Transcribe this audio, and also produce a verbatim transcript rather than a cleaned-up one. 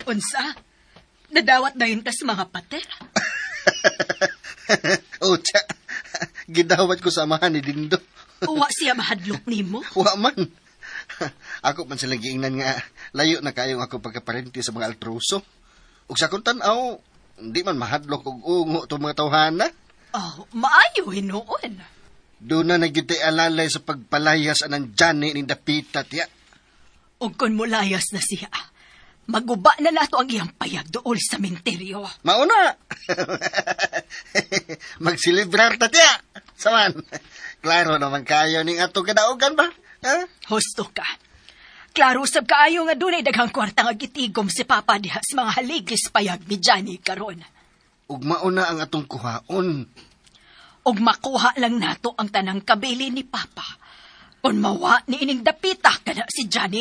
Unsa? Nadawat na yun tas mga pater. O, tiya. Gidawat ko samahan ni Dindo. Uwa siya mahadlok nimo. Wa man. Ako man silang giingnan nga layo na kayong ako pagkaparente sa mga altroso. Ug sa kung tanaw, hindi man mahadlok og ungo itong mga tawhana. Oh, maayo hinuon. Doon na nagyutay alalay sa pagpalayas anang Johnny ning dapita, tiya. Ug kun mulayas na siya, maguba na nato ang iyang payag dool sa menteryo. Mauna! Magsilibrar ta, tiya. Saman, klaro naman kayo ning ato kadaugan ba? Ha? Husto ka. Klaro sab kaayo nga dunay daghang kwarta nga gitigom si Papa diha sa mga haligis payag ni Johnny karon. Ug mauna ang atong kuhaon. Og makuha lang nato ang tanang kabili ni Papa. Kung mawa ni ining dapita kada si Johnny.